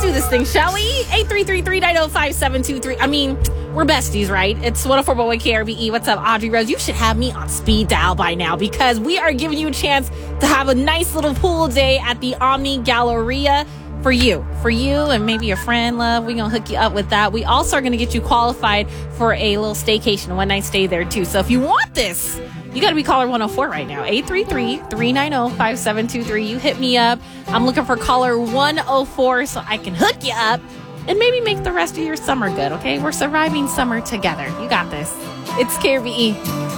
do this thing, shall we? 833-390-5723. I mean, we're besties, right? It's 104.1 KRBE. What's up, Audrey Rose? You should have me on speed dial by now because we are giving you a chance to have a nice little pool day at the Omni Galleria for you and maybe your friend, love. We're going to hook you up with that. We also are going to get you qualified for a little staycation, a one-night stay there, too. So if you want this, you got to be caller 104 right now. 833-390-5723. You hit me up. I'm looking for caller 104 so I can hook you up and maybe make the rest of your summer good, okay? We're surviving summer together. You got this. It's KRBE.